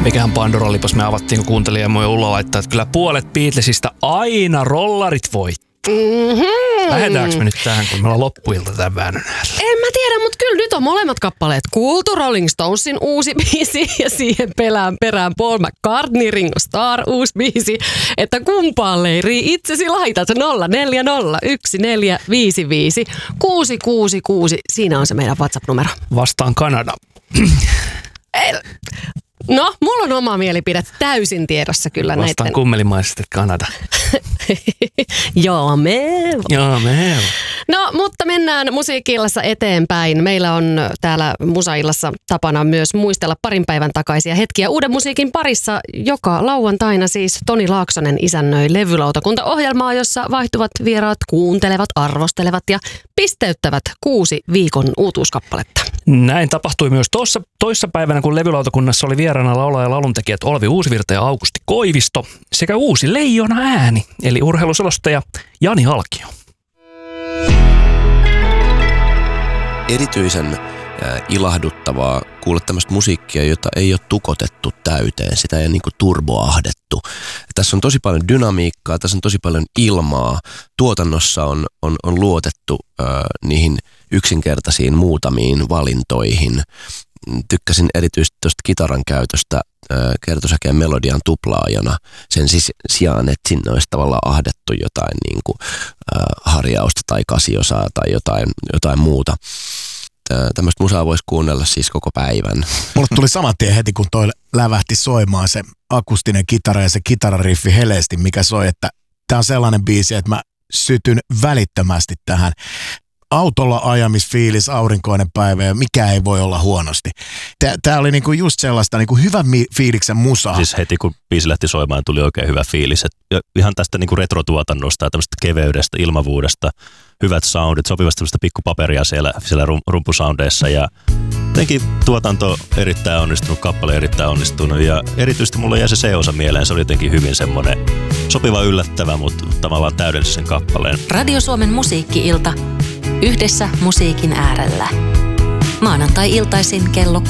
Mikähän Pandora-lipas me avattiin, kun kuuntelijamme Ulla laittaa, että kyllä puolet Beatlesista aina rollarit voitti. Lähdetäänkö me nyt tähän, kun me ollaan loppuilta tämän väännön äärellä? En mä tiedä, mutta kyllä nyt on molemmat kappaleet kuultu. Rolling Stonesin uusi biisi ja siihen perään Paul McCartney, Ringo Starr uusi biisi. Että kumpaan leiriin itsesi laitat 0401455666. Siinä on se meidän WhatsApp-numero. Vastaan Kanada. No, mulla on oma mielipide täysin tiedossa kyllä näiden. Vastaan kummelimaisesti Kanada. Joo, me. No, mutta mennään musiikki-illassa eteenpäin. Meillä on täällä Musa-illassa tapana myös muistella parin päivän takaisia hetkiä uuden musiikin parissa. Joka lauantaina siis Toni Laaksonen isännöi Levylautakunta-ohjelmaa, jossa vaihtuvat vieraat kuuntelevat, arvostelevat ja pisteyttävät 6 viikon uutuuskappaletta. Näin tapahtui myös toissapäivänä, kun Levylautakunnassa oli vieraana laulaja ja lauluntekijät Olvi Uusivirta ja Aukusti Koivisto sekä uusi Leijona ääni, eli urheiluselostaja Jani Halkio. Erityisen ilahduttavaa kuulla tämmöistä musiikkia, jota ei ole tukotettu täyteen, sitä ei ole niin kuin turboahdettu. Tässä on tosi paljon dynamiikkaa, tässä on tosi paljon ilmaa. Tuotannossa on luotettu niihin yksinkertaisiin muutamiin valintoihin. Tykkäsin erityisesti tuosta kitaran käytöstä kertosäkeen melodian tuplaajana sen sijaan, että sinne olisi tavallaan ahdettu jotain niin kuin, harjausta tai kasiosaa tai jotain muuta. Tämmöistä musaa voisi kuunnella siis koko päivän. Mulle tuli saman tien heti, kun toi lävähti soimaan se akustinen kitara ja se kitarariffi heleesti, mikä soi, että tää on sellainen biisi, että mä sytyn välittömästi tähän. Autolla ajamisfiilis, aurinkoinen päivä ja mikä ei voi olla huonosti. Tää oli niinku just sellaista niinku hyvän fiiliksen musaa. Siis heti kun biisi lähti soimaan, tuli oikein hyvä fiilis. Ja ihan tästä niinku retrotuotannosta ja tämmöistä keveydestä, ilmavuudesta, hyvät soundit, sopivasti tämmöistä pikkupaperia siellä rumpusoundeissa ja jotenkin tuotanto erittäin onnistunut, kappale erittäin onnistunut ja erityisesti mulle jäi se C-osa mieleen, se oli jotenkin hyvin semmoinen sopiva yllättävä, mutta tavallaan täydensi sen kappaleen. Radio Suomen musiikki-ilta. Yhdessä musiikin äärellä. Maanantai-iltaisin kello